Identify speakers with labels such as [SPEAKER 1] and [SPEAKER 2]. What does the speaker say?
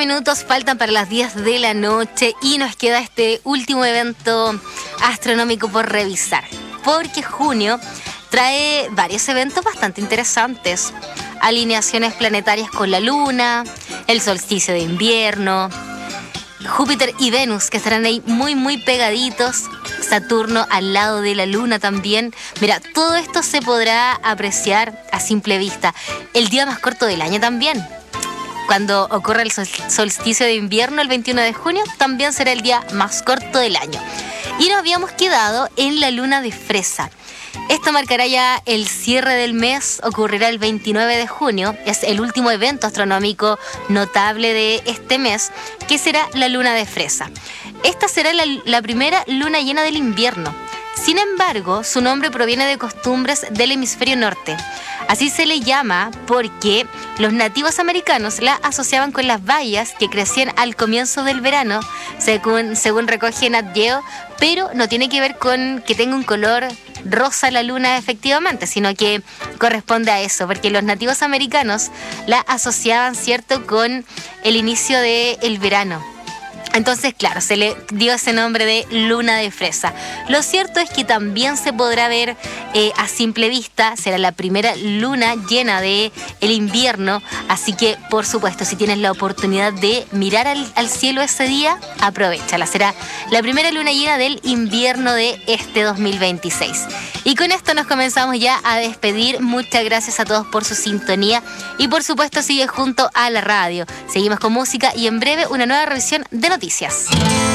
[SPEAKER 1] minutos faltan para las 10 de la noche y nos queda este último evento astronómico por revisar, porque junio trae varios eventos bastante interesantes. Alineaciones planetarias con la Luna, el solsticio de invierno, Júpiter y Venus que estarán ahí muy pegaditos, Saturno al lado de la Luna también. Mira, todo esto se podrá apreciar a simple vista. El día más corto del año también. Cuando ocurra el solsticio de invierno, el 21 de junio, también será el día más corto del año. Y nos habíamos quedado en la luna de Fresa. Esto marcará ya el cierre del mes, ocurrirá el 29 de junio, es el último evento astronómico notable de este mes, que será la luna de Fresa. Esta será la primera luna llena del invierno. Sin embargo, su nombre proviene de costumbres del hemisferio norte. Así se le llama porque los nativos americanos la asociaban con las bayas que crecían al comienzo del verano, según recoge Nat Geo, pero no tiene que ver con que tenga un color rosa la luna efectivamente, sino que corresponde a eso, porque los nativos americanos la asociaban, ¿cierto?, con el inicio del verano. Entonces, claro, se le dio ese nombre de luna de Fresa. Lo cierto es que también se podrá ver a simple vista, será la primera luna llena del invierno, así que, por supuesto, si tienes la oportunidad de mirar al cielo ese día, aprovéchala. Será la primera luna llena del invierno de este 2026. Y con esto nos comenzamos ya a despedir. Muchas gracias a todos por su sintonía y, por supuesto, sigue junto a la radio. Seguimos con música y en breve una nueva revisión de noticias.